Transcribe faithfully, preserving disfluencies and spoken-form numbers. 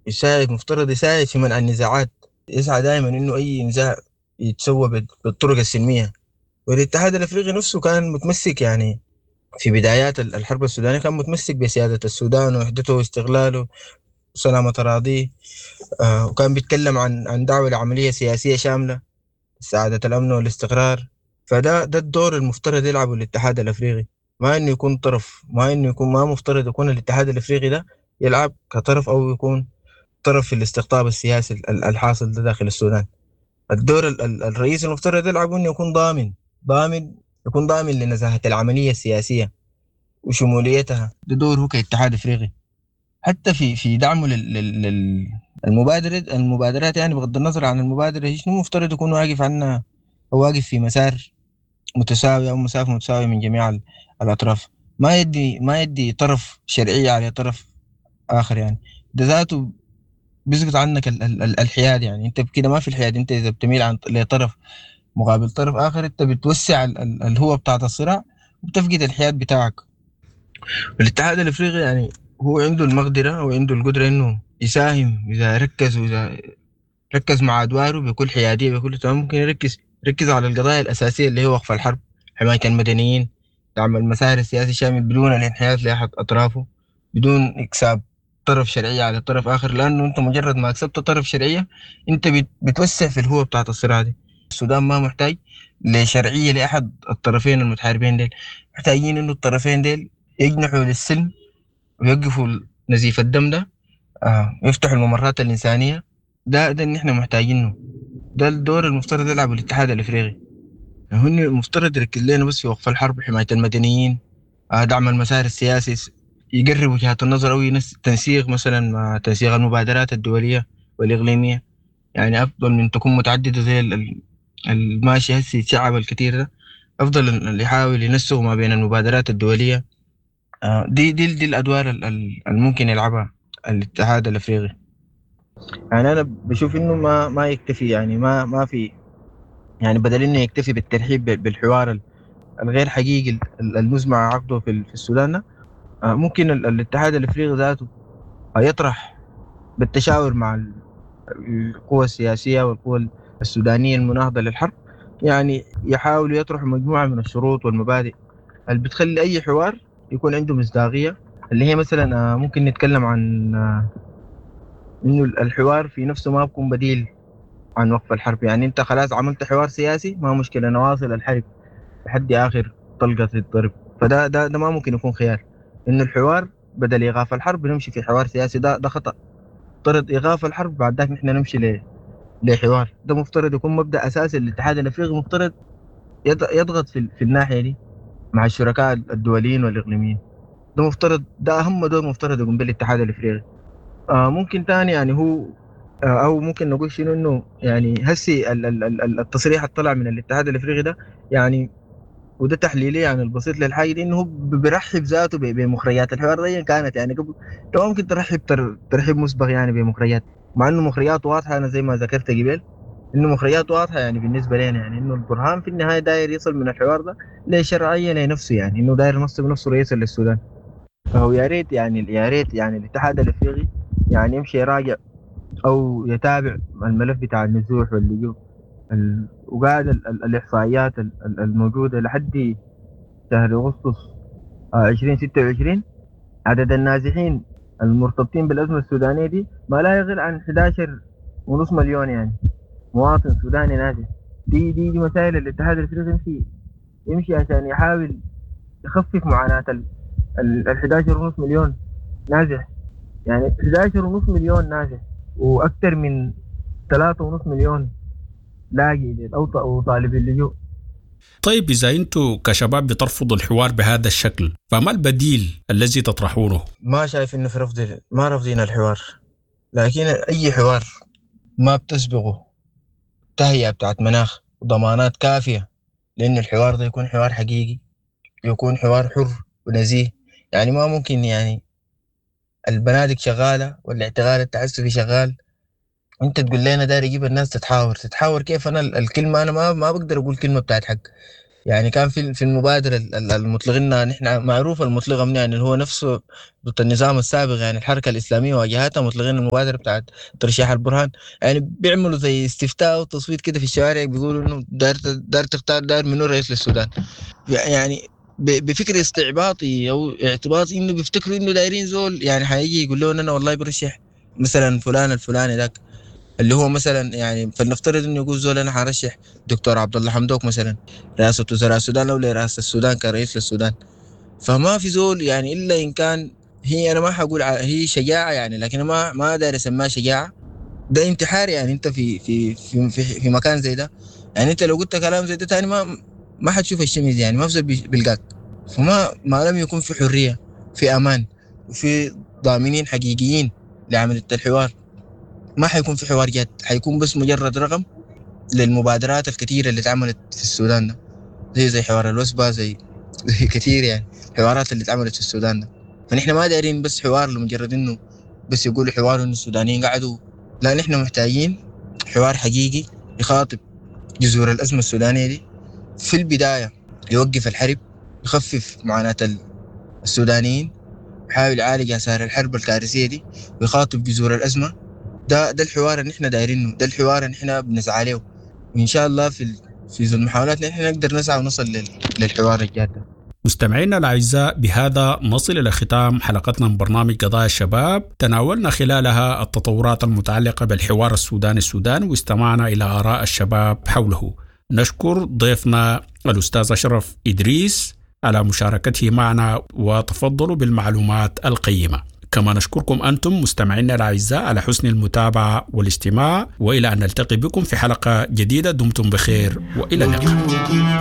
يساعد، مفترض يساعد في منع النزاعات، يسعى دائما إنه أي نزاع يتسوى بال- بالطرق السلمية. والاتحاد الأفريقي نفسه كان متمسك يعني في بدايات ال- الحرب السودانية، كان متمسك بسيادة السودان ووحدته واستغلاله وسلامة أراضيه. آه وكان بيتكلم عن عن دعوة لعملية سياسية شاملة سعادة الأمن والاستقرار. فده ده الدور المفترض يلعبه الاتحاد الأفريقي، ما إنه يكون طرف، ما إنه يكون، ما مفترض يكون الاتحاد الأفريقي ده يلعب كطرف أو يكون طرف في الاستقطاب السياسي ال- الحاصل ده داخل السودان. الدور ال- ال- الرئيس المفترض يلعبه إنه يكون ضامن، ضامن يكون ضامن لنزاهة العملية السياسية وشموليتها. ده دوره كاتحاد أفريقي. حتى في في دعمه لل لل- لل- المبادرة المبادرات، يعني بغض النظر عن المبادرة شنو مفترض يكون واقف عنها، أو واقف في مسار متساوي أو مسافة متساوية من جميع ال- الأطراف. ما يدي ما يدي طرف شرعية على طرف آخر يعني. ده ذاته بيسقط عنك ال ال ال الحياد، يعني أنت كده ما في الحياد. أنت إذا بتميل عن لطرف مقابل طرف آخر، أنت بتوسع ال- ال- الهوة بتاعت الصراع وبتفقد الحياد بتاعك. والاتحاد الافريقي يعني هو عنده المقدره وعنده القدره انه يساهم اذا ركز، واذا ركز مع ادواره بكل حياديه بكل تمام. ممكن يركز يركز على القضايا الاساسيه اللي هي وقف الحرب، حمايه المدنيين، دعم المسار السياسي الشامل بدون الانحياز لاحد اطرافه، بدون اكساب طرف شرعيه على طرف اخر. لانه انت مجرد ما اكسبت طرف شرعيه، انت بت- بتوسع في الهوة بتاعت الصراع دي. السودان ما محتاج لشرعيه لاحد الطرفين المتحاربين ديل، محتاجين انه الطرفين ديل يجنحوا للسلم ويوقفوا نزيف الدم ده. آه. يفتحوا الممرات الإنسانية. ده ده اللي احنا محتاجينه. ده الدور المفترض يلعبه الاتحاد الافريقي. هو المفترض يركز لنا بس في وقف الحرب، حماية المدنيين، آه، دعم المسار السياسي، س- يقرب وجهات النظر أو ينس- تنسيق مثلا مع تنسيق المبادرات الدولية والإقليمية. يعني أفضل من تكون متعددة زي ال- ال- الماشي هسي الشعب الكتير ده. أفضل اللي يحاول ينسق ما بين المبادرات الدولية. آه، دي دي دي الأدوار ال- ال- الممكن يلعبها الاتحاد الأفريقي. يعني أنا بشوف إنه ما ما يكتفي، يعني ما ما في، يعني بدل انه يكتفي بالترحيب بالحوار ال- الغير حقيقي ال- المزمع عقده في ال- في السودان ده. آه، ممكن ال- الاتحاد الافريقي ذاته يطرح بالتشاور مع ال- القوى السياسيه والقوى السودانيه المناهضه للحرب. يعني يحاول يطرح مجموعه من الشروط والمبادئ اللي بتخلي اي حوار يكون عنده مصداقيه. اللي هي مثلا آه، ممكن نتكلم عن آه، انه الحوار في نفسه ما بيكون بديل عن وقف الحرب. يعني انت خلاص عملت حوار سياسي، ما مشكله نواصل الحرب لحد آخر طلقة تتضرب. فده ده ده ما ممكن يكون خيار. إنه الحوار بدل إيقاف الحرب نمشي في حوار سياسي، ده ده خطأ. افترض إيقاف الحرب بعد ذاك نحن نمشي ل- لحوار. ده مفترض يكون مبدأ أساسي للاتحاد الأفريقي، مفترض يض- يضغط في, ال- في الناحية دي مع الشركاء الدوليين والإقليميين. ده مفترض، ده أهم دور مفترض يقوم به الاتحاد الأفريقي. آه ممكن تاني يعني هو، آه أو ممكن نقول شنو إنه يعني هسي ال- ال- ال- التصريح اللي طلع من الاتحاد الأفريقي ده، يعني وده تحليلي يعني البسيط للحاجه دي، انه هو بيرحب ذاته ب- بمخرجات الحوار ده. إن كانت يعني قبل انت ممكن ترحب تر... ترحيب مسبق يعني بمخرجات، مع انه مخرجات واضحه. انا زي ما ذكرت قبل انه مخرجات واضحه يعني بالنسبه لنا، يعني انه البرهان في النهايه داير يصل من الحوار ده لشرعيه لنفسه، يعني انه داير ينصب نفسه رئيسا للسودان. فهو يا ريت يعني يا ريت يعني الاتحاد الافريقي يعني يمشي يراجع او يتابع الملف بتاع النزوح واللجوء ال- وقاعد ال- ال- الاحصائيات ال- ال- الموجوده لحد شهر أغسطس آه، ألفين وستة وعشرين. عدد النازحين المرتبطين بالأزمة السودانية دي ما لا يقل عن أحد عشر ونص مليون يعني مواطن سوداني نازح. دي دي, دي مسائل الاتحاد الافريقي يمشي يمشي عشان يحاول يخفف معاناة ال ال- ال أحد عشر ونص مليون نازح. يعني أحد عشر ونص مليون نازح وأكثر من ثلاثة ونص مليون لاجئ أو ط- أو طالب اللجوء. طيب إذا أنتوا كشباب بترفضوا الحوار بهذا الشكل، فما البديل الذي تطرحونه؟ ما شايف إنه في رفض، ما رافضين الحوار، لكن أي حوار ما بتسبقه تهيئة بتاعت مناخ وضمانات كافية لأن الحوار ده يكون حوار حقيقي، يكون حوار حر ونزيه. يعني ما ممكن يعني البنادق شغالة والاعتقال التعسفي شغال، انت تقول لي انا داير اجيب الناس تتحاور. تتحاور كيف؟ انا ال- الكلمة انا ما ما بقدر اقول كلمة بتاعت حق. يعني كان في في المبادرة المطلقين، نحن معروف المطلقة من يعني اللي هو نفسه ضد النظام السابق، يعني الحركة الإسلامية واجهتها مطلقين المبادرة بتاعت ترشيح البرهان. يعني بيعملوا زي استفتاء وتصويت كده في الشوارع، بيقولوا إنه دار دار تختار دار منو رئيس للسودان. يعني بفكر استعباطي أو اعتباطي، إنه بيفتكروا إنه دايرين زول يعني حيجي يقول لهم أنا والله برشح مثلا فلان الفلاني ذاك، اللي هو مثلا يعني فلنفترض انه يقول زول انا حرشح دكتور عبد الله حمدوك مثلا رئاسة وزراء السودان او لرئاسة السودان كرئيس للسودان. فما في زول يعني الا ان كان هي، انا ما حقول هي شجاعة يعني، لكن ما ما داير اسميها شجاعة، ده انتحار. يعني انت في في في في, في مكان زي ده، يعني انت لو قلت كلام زي ده تاني ما ما حتشوف الشمس، يعني ما في بيلقاك. فما ما لم يكن في حرية، في امان، وفي ضامنين حقيقيين لعملية الحوار، ما حيكون في حوار جاد، حيكون بس مجرد رقم للمبادرات الكثيرة اللي اتعملت في السودان ده، زي زي حوار الوسبة، زي زي كثير يعني حوارات اللي اتعملت في السودان ده. فنحن ما دايرين بس حوار لمجرد انه بس يقولوا حوار انه السودانيين قعدوا، لا، نحن محتاجين حوار حقيقي يخاطب جذور الأزمة السودانية دي في البداية، يوقف الحرب، يخفف معاناة السودانيين، يحاول يعالج آثار الحرب الكارثية دي، ويخاطب جذور الأزمة. ده ده الحوار اللي احنا دايرينه، ده الحوار اللي احنا بنسعى له، وان شاء الله في في محاولاتنا احنا نقدر نسعى ونصل للحوار الجاد. مستمعينا الأعزاء، بهذا نصل إلى ختام حلقتنا من برنامج قضايا الشباب. تناولنا خلالها التطورات المتعلقة بالحوار السوداني السوداني، واستمعنا إلى آراء الشباب حوله. نشكر ضيفنا الأستاذ أشرف إدريس على مشاركته معنا، وتفضلوا بالمعلومات القيمة. كما نشكركم أنتم مستمعينا الأعزاء على حسن المتابعة والاستماع، وإلى أن نلتقي بكم في حلقة جديدة. دمتم بخير وإلى اللقاء.